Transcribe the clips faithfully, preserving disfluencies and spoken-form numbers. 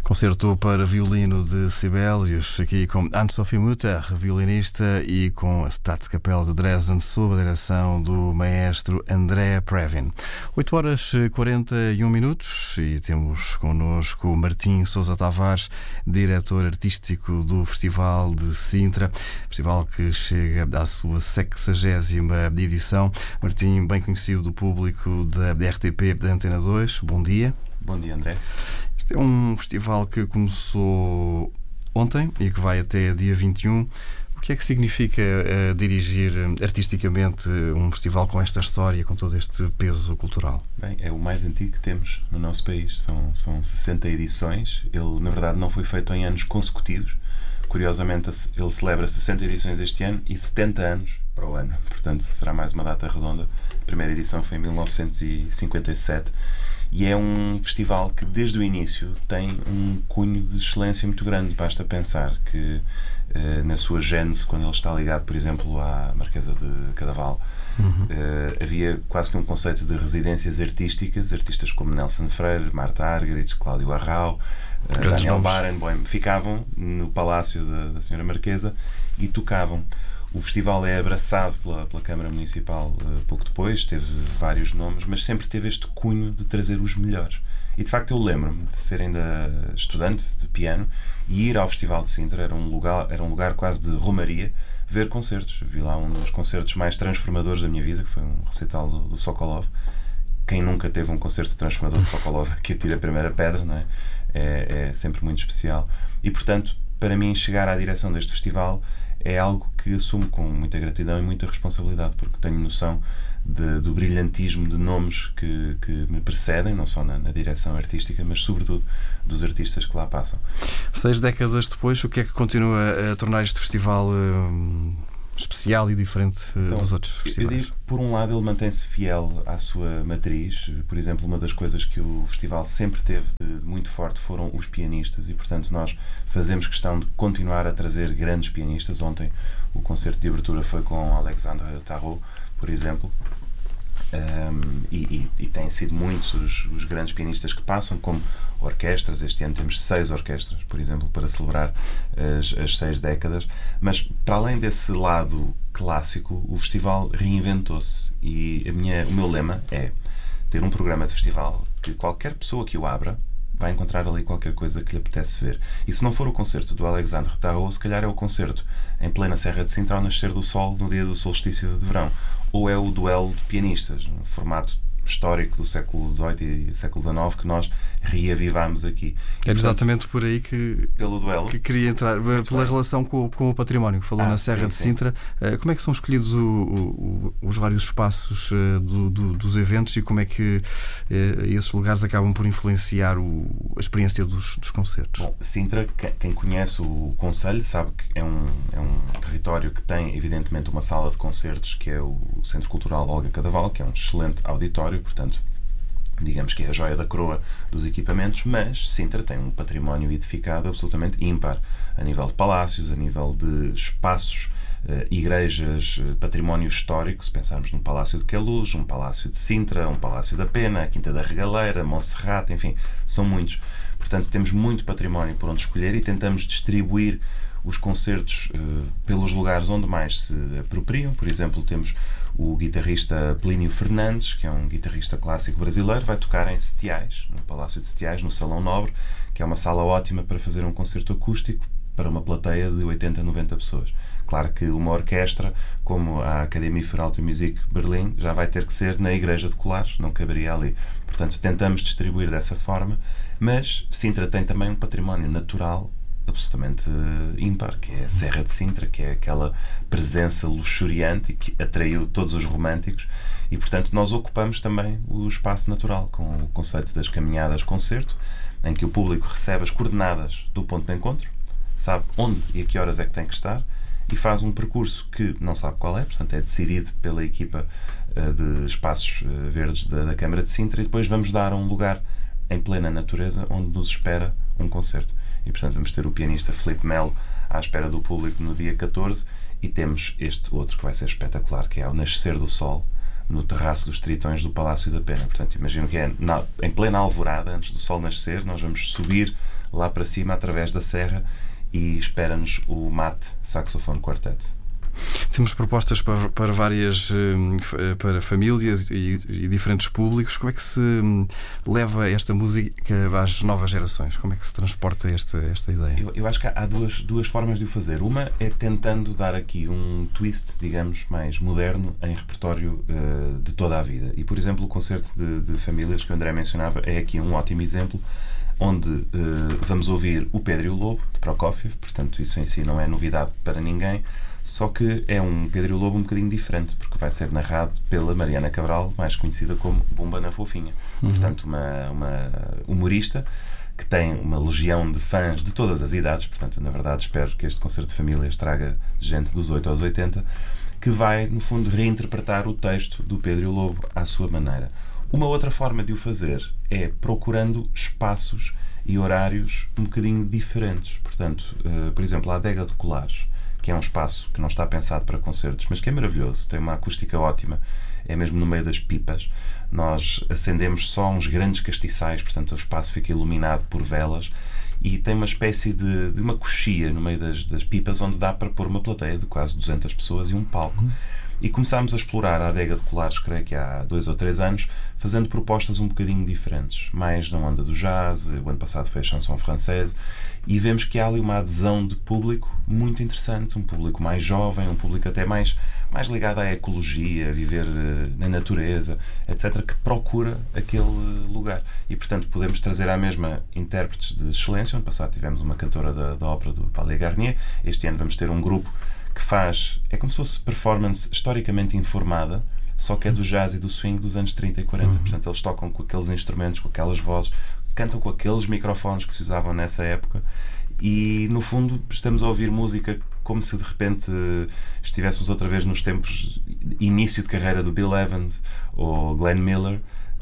Concerto para violino de Sibelius, aqui com Anne-Sophie Mutter, violinista, e com a Staatskapelle de Dresden, sob a direção do maestro Andrea Previn. oito horas e quarenta e um minutos e temos connosco Martim Sousa Tavares, diretor artístico do Festival de Sintra, festival que chega à sua sexagésima edição. Martim, bem conhecido do público da R T P da Antena dois, bom dia. Bom dia, André. Este é um festival que começou ontem e que vai até dia vinte e um. O que é que significa uh, dirigir artisticamente um festival com esta história, com todo este peso cultural? Bem, é o mais antigo que temos no nosso país. São, são sessenta edições. Ele, na verdade, não foi feito em anos consecutivos. Curiosamente, ele celebra sessenta edições este ano e setenta anos para o ano. Portanto, será mais uma data redonda. A primeira edição foi em mil novecentos e cinquenta e sete. E é um festival que, desde o início, tem um cunho de excelência muito grande. Basta pensar que, uh, na sua gênese, quando ele está ligado, por exemplo, à Marquesa de Cadaval, uhum. uh, havia quase que um conceito de residências artísticas. Artistas como Nelson Freire, Marta Argerich, Cláudio Arrau, uh, Daniel Barenboim, ficavam no palácio da, da senhora Marquesa e tocavam. O festival é abraçado pela, pela Câmara Municipal uh, pouco depois, teve vários nomes, mas sempre teve este cunho de trazer os melhores. E de facto eu lembro-me de ser ainda estudante de piano e ir ao Festival de Sintra era um lugar, era um lugar quase de romaria, ver concertos. Vi lá um dos concertos mais transformadores da minha vida, que foi um recital do, do Sokolov. Quem nunca teve um concerto transformador de Sokolov que atira a primeira pedra, não é? É, é sempre muito especial. E portanto, para mim, chegar à direção deste festival é algo que assumo com muita gratidão e muita responsabilidade, porque tenho noção de, do brilhantismo de nomes que, que me precedem, não só na, na direção artística, mas sobretudo dos artistas que lá passam. Seis décadas depois, o que é que continua a tornar este festival hum, especial e diferente então, dos outros festivais? Eu digo, por um lado, ele mantém-se fiel à sua matriz. Por exemplo, uma das coisas que o festival sempre teve de muito forte foram os pianistas e, portanto, nós fazemos questão de continuar a trazer grandes pianistas. Ontem o concerto de abertura foi com Alexandre Tarot, por exemplo. Um, e, e, e têm sido muitos os, os grandes pianistas que passam, como orquestras. Este ano temos seis orquestras, por exemplo, para celebrar as, as seis décadas. Mas, para além desse lado clássico, o festival reinventou-se. E a minha, o meu lema é ter um programa de festival que qualquer pessoa que o abra vai encontrar ali qualquer coisa que lhe apetece ver. E se não for o concerto do Alexandre Tarot, se calhar é o concerto em plena Serra de Sintra ao nascer do sol no dia do solstício de verão. Ou é o duelo de pianistas, no formato histórico do século dezoito e século dezenove que nós reavivamos aqui. É exatamente por aí que, pelo duelo. que queria entrar, muito pela bem. Relação com, com o património que falou ah, na Serra sim, de Sintra. Sim. Como é que são escolhidos o, o, os vários espaços do, do, dos eventos e como é que eh, esses lugares acabam por influenciar o, a experiência dos, dos concertos? Bom, Sintra, quem conhece o concelho sabe que é um, é um território que tem evidentemente uma sala de concertos que é o Centro Cultural Olga Cadaval, que é um excelente auditório, portanto, digamos que é a joia da coroa dos equipamentos, mas Sintra tem um património edificado absolutamente ímpar, a nível de palácios, a nível de espaços, uh, igrejas, uh, património histórico. Se pensarmos num Palácio de Queluz, um Palácio de Sintra, um Palácio da Pena, a Quinta da Regaleira, Monserrate, enfim, são muitos. Portanto, temos muito património por onde escolher e tentamos distribuir os concertos uh, pelos lugares onde mais se apropriam. Por exemplo, temos o guitarrista Plínio Fernandes, que é um guitarrista clássico brasileiro, vai tocar em Setiais, no Palácio de Setiais, no Salão Nobre, que é uma sala ótima para fazer um concerto acústico para uma plateia de oitenta, noventa pessoas. Claro que uma orquestra, como a Academie für Alte Musik Berlim, já vai ter que ser na Igreja de Colares, não caberia ali. Portanto, tentamos distribuir dessa forma, mas Sintra tem também um património natural absolutamente ímpar, que é a Serra de Sintra, que é aquela presença luxuriante que atraiu todos os românticos e, portanto, nós ocupamos também o espaço natural com o conceito das caminhadas-concerto, em que o público recebe as coordenadas do ponto de encontro, sabe onde e a que horas é que tem que estar e faz um percurso que não sabe qual é, portanto é decidido pela equipa uh, de espaços uh, verdes da, da Câmara de Sintra e depois vamos dar a um lugar em plena natureza onde nos espera um concerto. E, portanto, vamos ter o pianista Filipe Melo à espera do público no dia catorze e temos este outro que vai ser espetacular, que é ao nascer do sol, no terraço dos Tritões do Palácio da Pena. Portanto, imagino que é na, em plena alvorada, antes do sol nascer, nós vamos subir lá para cima através da serra e espera-nos o Mate Saxophone Quartet. Temos propostas para, para várias para famílias e, e diferentes públicos. Como é que se leva esta música às novas gerações? Como é que se transporta esta, esta ideia? Eu, eu acho que há duas, duas formas de o fazer. Uma é tentando dar aqui um twist, digamos, mais moderno em repertório uh, de toda a vida. E, por exemplo, o concerto de, de famílias que o André mencionava é aqui um ótimo exemplo, onde uh, vamos ouvir o Pedro e o Lobo, de Prokofiev. Portanto, isso em si não é novidade para ninguém. Só que é um Pedro e o Lobo um bocadinho diferente, porque vai ser narrado pela Mariana Cabral, mais conhecida como Bumba na Fofinha. Uhum. Portanto, uma, uma humorista que tem uma legião de fãs de todas as idades. Portanto, na verdade, espero que este concerto de famílias traga gente dos oito aos oitenta, que vai, no fundo, reinterpretar o texto do Pedro e o Lobo à sua maneira. Uma outra forma de o fazer é procurando espaços e horários um bocadinho diferentes. Portanto, uh, por exemplo, a Adega de Colares, que é um espaço que não está pensado para concertos, mas que é maravilhoso, tem uma acústica ótima, é mesmo no meio das pipas. Nós acendemos só uns grandes castiçais, portanto o espaço fica iluminado por velas e tem uma espécie de, de uma coxia no meio das, das pipas, onde dá para pôr uma plateia de quase duzentas pessoas e um palco. Uhum. E começámos a explorar a Adega de Colares, creio que há dois ou três anos, fazendo propostas um bocadinho diferentes, mais na onda do jazz. O ano passado foi a chanson française, e vemos que há ali uma adesão de público muito interessante, um público mais jovem, um público até mais, mais ligado à ecologia, a viver na natureza, etcétera, que procura aquele lugar. E, portanto, podemos trazer à mesma intérpretes de excelência. Ano passado tivemos uma cantora da, da ópera do Palais Garnier, este ano vamos ter um grupo que faz, é como se fosse performance historicamente informada, só que é do jazz e do swing dos anos trinta e quarenta. Uhum. Portanto, eles tocam com aqueles instrumentos, com aquelas vozes, cantam com aqueles microfones que se usavam nessa época e, no fundo, estamos a ouvir música como se de repente estivéssemos outra vez nos tempos início de carreira do Bill Evans ou Glenn Miller.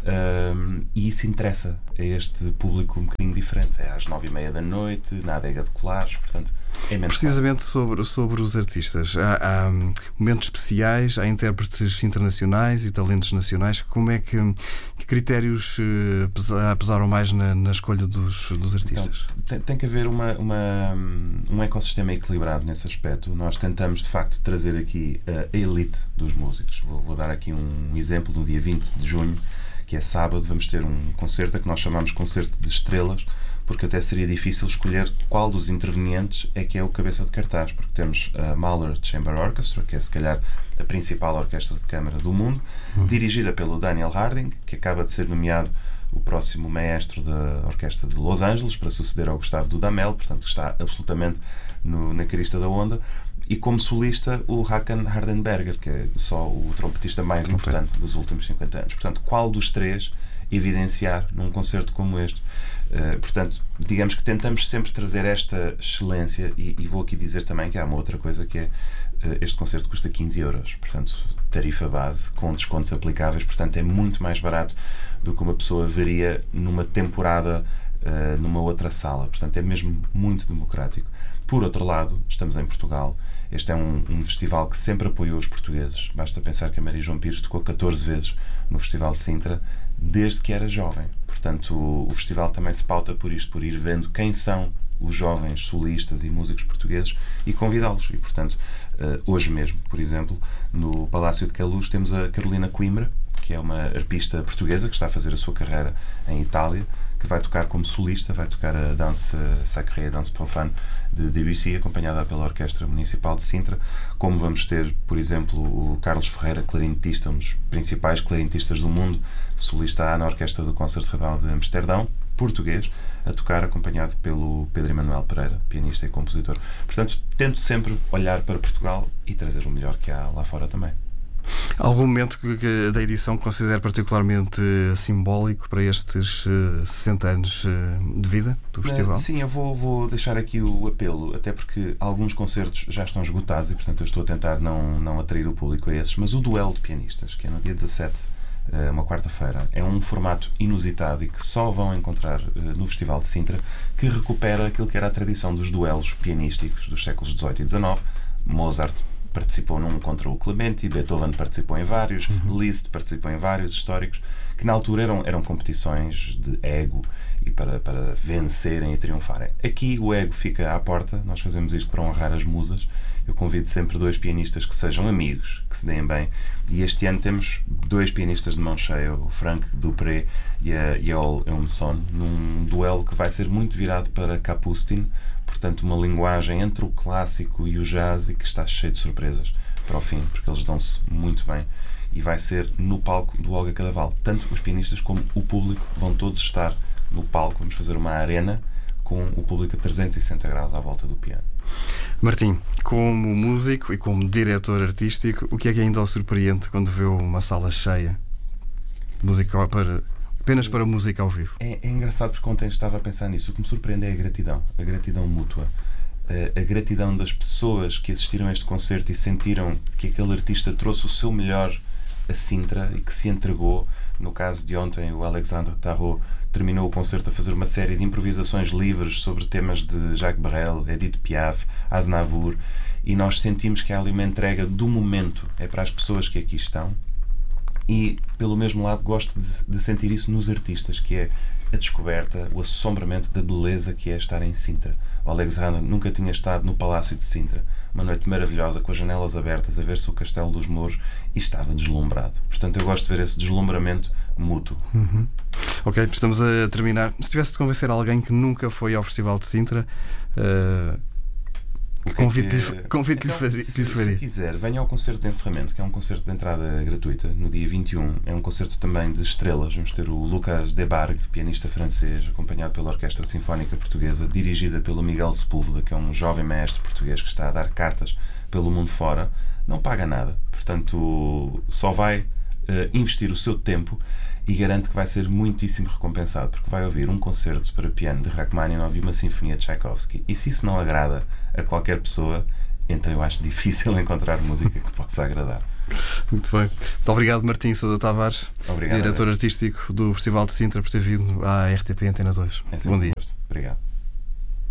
Um, e isso interessa a este público um bocadinho diferente. É às nove e meia da noite, na Adega de Colares, portanto é menos precisamente sobre, sobre os artistas. Há, há momentos especiais, há intérpretes internacionais e talentos nacionais. Como é que, que critérios uh, pesaram mais na, na escolha dos, dos artistas? Então, tem, tem que haver uma, uma, um ecossistema equilibrado nesse aspecto. Nós tentamos de facto trazer aqui a elite dos músicos. Vou, vou dar aqui um exemplo. No dia vinte de junho, que é sábado, vamos ter um concerto a que nós chamamos Concerto de Estrelas, porque até seria difícil escolher qual dos intervenientes é que é o cabeça de cartaz, porque temos a Mahler Chamber Orchestra, que é se calhar a principal orquestra de câmara do mundo, uhum. dirigida pelo Daniel Harding, que acaba de ser nomeado o próximo maestro da Orquestra de Los Angeles para suceder ao Gustavo Dudamel, portanto está absolutamente no, na crista da onda. E como solista, o Håkan Hardenberger, que é só o trompetista mais okay. importante dos últimos cinquenta anos. Portanto, qual dos três evidenciar num concerto como este? Uh, portanto, digamos que tentamos sempre trazer esta excelência e, e vou aqui dizer também que há uma outra coisa que é, uh, este concerto custa quinze euros, portanto, tarifa base, com descontos aplicáveis, portanto é muito mais barato do que uma pessoa veria numa temporada uh, numa outra sala, portanto é mesmo muito democrático. Por outro lado, estamos em Portugal. Este é um, um festival que sempre apoiou os portugueses. Basta pensar que a Maria João Pires tocou catorze vezes no Festival de Sintra desde que era jovem. Portanto, o, o festival também se pauta por isto, por ir vendo quem são os jovens solistas e músicos portugueses e convidá-los. E, portanto, hoje mesmo, por exemplo, no Palácio de Queluz temos a Carolina Coimbra, que é uma arpista portuguesa que está a fazer a sua carreira em Itália, que vai tocar como solista, vai tocar a danse sacrée, a danse profane de Debussy, acompanhada pela Orquestra Municipal de Sintra, como vamos ter, por exemplo, o Carlos Ferreira, clarinetista, um dos principais clarinetistas do mundo, solista na Orquestra do Concertgebouw de Amsterdão, português, a tocar acompanhado pelo Pedro Emanuel Pereira, pianista e compositor. Portanto, tento sempre olhar para Portugal e trazer o melhor que há lá fora também. Algum momento que, da edição que considere particularmente simbólico para estes uh, sessenta anos uh, de vida do festival? Sim, eu vou, vou deixar aqui o apelo, até porque alguns concertos já estão esgotados e, portanto, eu estou a tentar não, não atrair o público a esses, mas o Duelo de Pianistas, que é no dia dezassete, uh, uma quarta-feira, é um formato inusitado e que só vão encontrar uh, no Festival de Sintra, que recupera aquilo que era a tradição dos duelos pianísticos dos séculos dezoito e dezanove. Mozart participou num contra o Clementi, Beethoven participou em vários, uhum. Liszt participou em vários históricos, que na altura eram, eram competições de ego e para, para vencerem e triunfarem. Aqui o ego fica à porta, nós fazemos isto para honrar as musas. Eu convido sempre dois pianistas que sejam amigos, que se deem bem, e este ano temos dois pianistas de mão cheia, o Frank Dupré e a Yol Eumson, num duelo que vai ser muito virado para Kapustin, portanto uma linguagem entre o clássico e o jazz, e que está cheio de surpresas para o fim, porque eles dão-se muito bem, e vai ser no palco do Olga Cadaval. Tanto os pianistas como o público vão todos estar no palco. Vamos fazer uma arena com o público a trezentos e sessenta graus à volta do piano. Martim, como músico e como diretor artístico, o que é que ainda o surpreende quando vê uma sala cheia música para, apenas para música ao vivo? É, é engraçado, porque ontem estava a pensar nisso. O que me surpreende é a gratidão, a gratidão mútua, a, a gratidão das pessoas que assistiram a este concerto e sentiram que aquele artista trouxe o seu melhor a Sintra e que se entregou. No caso de ontem, o Alexandre Tarot terminou o concerto a fazer uma série de improvisações livres sobre temas de Jacques Brel, Edith Piaf, Aznavour, e nós sentimos que há ali uma entrega do momento, é para as pessoas que aqui estão. E, pelo mesmo lado, gosto de, de sentir isso nos artistas, que é a descoberta, o assombramento da beleza que é estar em Sintra. O Alexandre nunca tinha estado no Palácio de Sintra. Uma noite maravilhosa, com as janelas abertas, a ver-se o Castelo dos Mouros, e estava deslumbrado. Portanto, eu gosto de ver esse deslumbramento mútuo. Uhum. Ok, estamos a terminar. Se tivesse de convencer alguém que nunca foi ao Festival de Sintra, uh, convite-lhe que... convite então, fazer, se, lhe faria. Se quiser, venha ao concerto de encerramento, que é um concerto de entrada gratuita, no dia vinte e um. É um concerto também de estrelas. Vamos ter o Lucas Debargue, pianista francês, acompanhado pela Orquestra Sinfónica Portuguesa, dirigida pelo Miguel Sepúlveda, que é um jovem maestro português que está a dar cartas pelo mundo fora. Não paga nada, portanto só vai uh, investir o seu tempo, e garanto que vai ser muitíssimo recompensado, porque vai ouvir um concerto para piano de Rachmaninoff e uma sinfonia de Tchaikovsky. E se isso não agrada a qualquer pessoa, então eu acho difícil encontrar música que possa agradar. Muito bem. Muito obrigado, Martim Sousa Tavares, obrigado, diretor artístico do Festival de Sintra, por ter vindo à R T P Antena dois. É Bom dia. Um gosto. Obrigado.